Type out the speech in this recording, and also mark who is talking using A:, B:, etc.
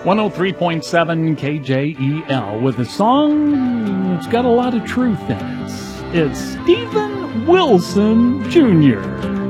A: 103.7 KJEL with a song that's got a lot of truth in it. It's Stephen Wilson Jr.